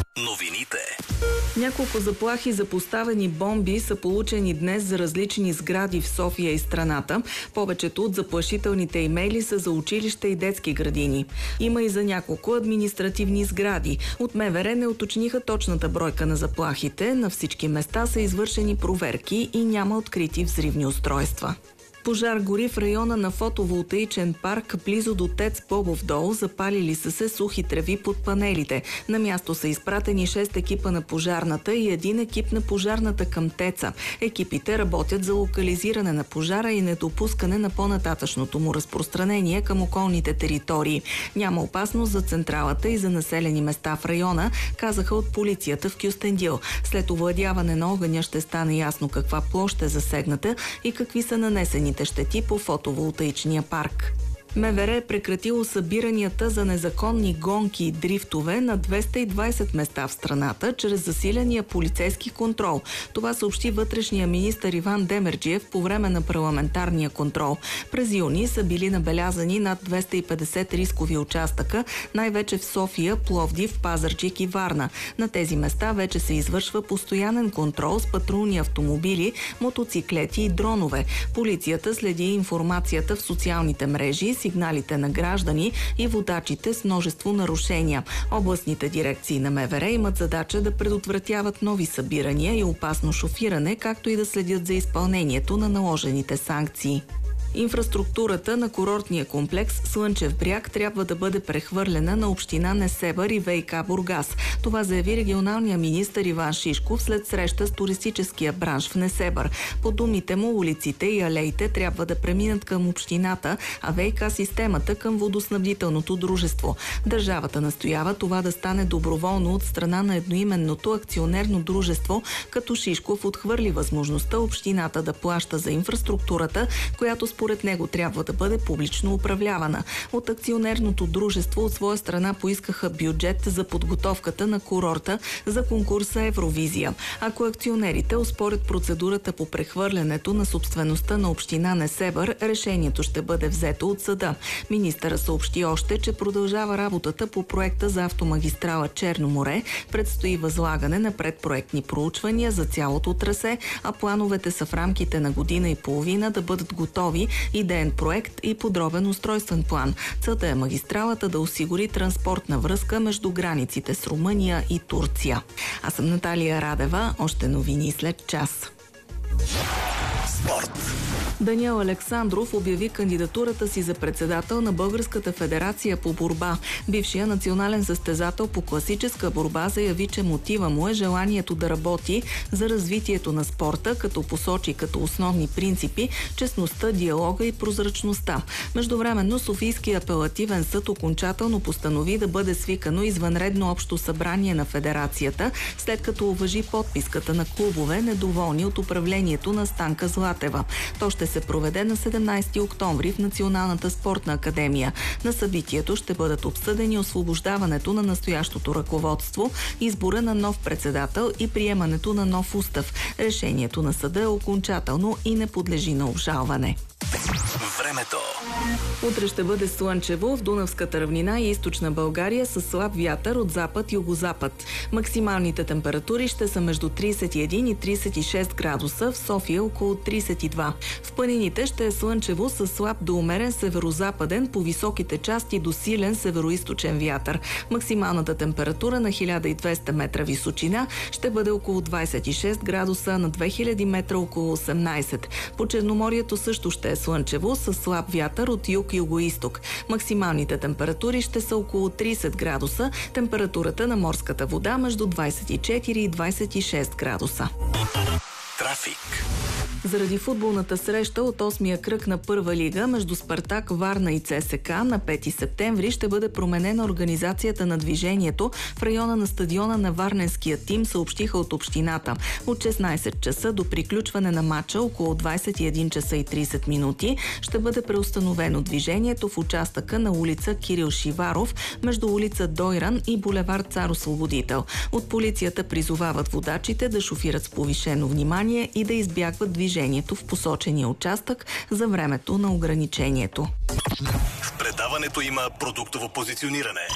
Новините. Няколко заплахи за поставени бомби са получени днес за различни сгради в София и страната. Повечето от заплашителните имейли са за училища и детски градини. Има и за няколко административни сгради. От МВР не уточниха точната бройка на заплахите. На всички места са извършени проверки и няма открити взривни устройства. Пожар гори в района на фотоволтаичен парк близо до ТЕЦ Бобов дол. Запалили са се сухи треви под панелите. На място са изпратени 6 екипа на пожарната и 1 екип на пожарната към ТЕЦа. Екипите работят за локализиране на пожара и недопускане на по-нататъчното му разпространение към околните територии. Няма опасност за централата и за населени места в района, казаха от полицията в Кюстендил. След овладяване на огъня ще стане ясно каква площ е засегната и какви са нанесени щети по фотоволтаичния парк. МВР е прекратило събиранията за незаконни гонки и дрифтове на 220 места в страната чрез засиления полицейски контрол. Това съобщи вътрешния министър Иван Демерджиев по време на парламентарния контрол. През юни са били набелязани над 250 рискови участъка, най-вече в София, Пловдив, Пазарджик и Варна. На тези места вече се извършва постоянен контрол с патрулни автомобили, мотоциклети и дронове. Полицията следи информацията в социалните мрежи, сигналите на граждани и водачите с множество нарушения. Областните дирекции на МВР имат задача да предотвратяват нови събирания и опасно шофиране, както и да следят за изпълнението на наложените санкции. Инфраструктурата на курортния комплекс Слънчев бряг трябва да бъде прехвърлена на община Несебър и ВиК Бургас. Това заяви регионалният министър Иван Шишков след среща с туристическия бранш в Несебър. По думите му, улиците и алеите трябва да преминат към общината, а ВиК системата към водоснабдителното дружество. Държавата настоява това да стане доброволно от страна на едноименното акционерно дружество, като Шишков отхвърли възможността общината да плаща за инфраструктурата, която според него трябва да бъде публично управлявана. От акционерното дружество от своя страна поискаха бюджет за подготовката на курорта за конкурса Евровизия. Ако акционерите оспорят процедурата по прехвърлянето на собствеността на община Несебър, решението ще бъде взето от съда. Министъра съобщи още, че продължава работата по проекта за автомагистрала Черно море. Предстои възлагане на предпроектни проучвания за цялото трасе, а плановете са в рамките на година и половина да бъдат готови идеен проект и подробен устройствен план. Целта е магистралата да осигури транспортна връзка между границите с Румъния и Турция. Аз съм Наталия Радева. Още новини след час. Спорт. Даниел Александров обяви кандидатурата си за председател на Българската федерация по борба. Бившия национален състезател по класическа борба заяви, че мотива му е желанието да работи за развитието на спорта, като посочи като основни принципи честността, диалога и прозрачността. Междувременно Софийския апелативен съд окончателно постанови да бъде свикано извънредно общо събрание на федерацията, след като уважи подписката на клубове, недоволни от управлението на Станка Златева. То ще се проведе на 17 октомври в Националната спортна академия. На събитието ще бъдат обсъдени освобождаването на настоящото ръководство, избора на нов председател и приемането на нов устав. Решението на съда е окончателно и не подлежи на обжалване. Времето. Утре ще бъде слънчево в Дунавската равнина и източна България с слаб вятър от запад-югозапад. Максималните температури ще са между 31 и 36 градуса, в София около 32. В планините ще е слънчево с слаб до умерен северозападен, по високите части до силен североизточен вятър. Максималната температура на 1200 метра височина ще бъде около 26 градуса, на 2000 метра около 18. По Черноморието също ще е слънчево с слаб вятър от юг-югоизток. Максималните температури ще са около 30 градуса, температурата на морската вода между 24 и 26 градуса. Трафик. Заради футболната среща от 8-я кръг на Първа лига между Спартак, Варна и ЦСКА на 5 септември ще бъде променена организацията на движението в района на стадиона на варненския тим, съобщиха от общината. От 16 часа до приключване на матча около 21 часа и 30 минути ще бъде преустановено движението в участъка на улица Кирил Шиваров между улица Дойран и булевард Цар Освободител. От полицията призовават водачите да шофират с повишено внимание и да избягват движението в посочения участък за времето на ограничението. В предаването има продуктово позициониране.